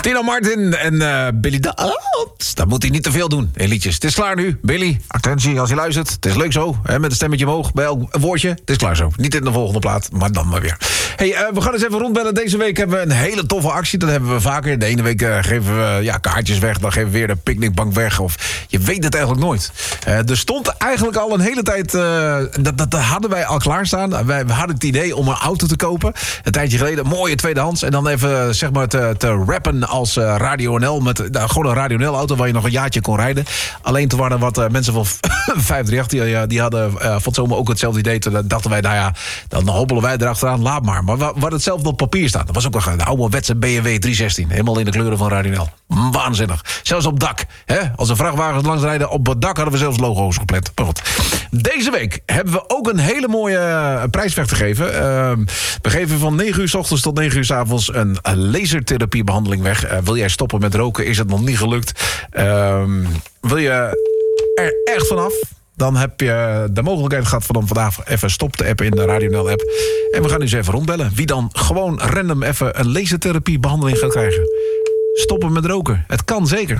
Tino Martin en Billy Dance. Dat moet hij niet te veel doen in liedjes. Het is klaar nu. Billy, attentie als je luistert. Het is leuk zo, hè, met een stemmetje omhoog bij elk woordje. Het is klaar zo. Niet in de volgende plaat, maar dan maar weer. Hey, we gaan eens even rondbellen. Deze week hebben we een hele toffe actie. Dat hebben we vaker. De ene week geven we kaartjes weg. Dan geven we weer de picknickbank weg. Of je weet het eigenlijk nooit. Er stond eigenlijk al een hele tijd... Dat hadden wij al klaarstaan. We hadden het idee om een auto te kopen. Een tijdje geleden. Een mooie tweedehands. En dan even zeg maar te rappen als Radio NL. Met gewoon een Radio NL auto waar je nog een jaartje kon rijden. Alleen toen waren wat mensen van 538 die hadden van het zomer ook hetzelfde idee. Toen dachten wij, dan hobbelen wij erachteraan. Laat maar. Maar we hadden hetzelfde op papier staan. Dat was ook een ouderwetse BMW 316. Helemaal in de kleuren van Radio NL. Waanzinnig. Zelfs op dak. Hè? Als de vrachtwagens langs rijden, op het dak hadden we zelfs logo's gepland. Maar goed. Deze week hebben we ook een hele mooie prijs weg te geven. We geven van 9 uur 's ochtends tot 9 uur 's avonds een lasertherapiebehandeling weg. Wil jij stoppen met roken? Is het nog niet gelukt? Wil je er echt vanaf? Dan heb je de mogelijkheid gehad van vandaag even stop te appen in de Radio NL app. En we gaan nu eens even rondbellen. Wie dan gewoon random even een lasertherapiebehandeling gaat krijgen. Stoppen met roken. Het kan zeker.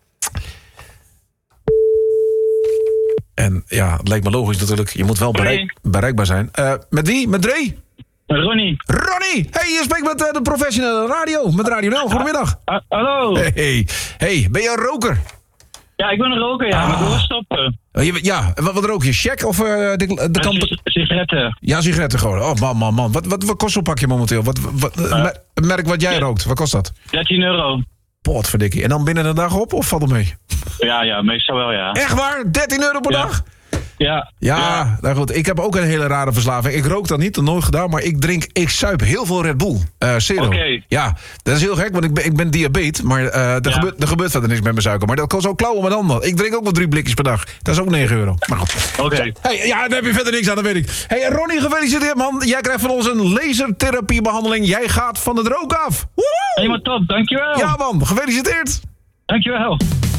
En ja, het lijkt me logisch natuurlijk. Je moet wel bereikbaar zijn. Met wie? Met Dre? Ronnie. Hey, je spreekt met de professionele radio. Met Radio NL. Goedemiddag. Hallo. Hey, ben je een roker? Ja, ik ben een roker, maar ik wil stoppen. Ja, wat rook je? Check of sigaretten. Ja, sigaretten gewoon. Oh, man. Wat kost zo'n pakje momenteel? Merk wat jij rookt. Wat kost dat? €13. Potverdikkie. En dan binnen een dag op of valt het mee? Ja, meestal wel, ja. Echt waar? €13 per dag? Ja, nou goed. Ik heb ook een hele rare verslaving. Ik rook dat niet, dat nooit gedaan, maar ik zuip heel veel Red Bull. Zero. Okay. Ja, dat is heel gek, want ik ben diabetes, maar er gebeurt verder niks met mijn suiker. Maar dat kost ook klauwen met handen. Ik drink ook wel 3 blikjes per dag. Dat is ook €9. Maar goed. Oké. Hey, ja, daar heb je verder niks aan, dat weet ik. Hey, Ronnie, gefeliciteerd, man. Jij krijgt van ons een lasertherapiebehandeling. Jij gaat van het rook af. Woehoe! Helemaal top, dankjewel. Ja, man, gefeliciteerd. Dankjewel.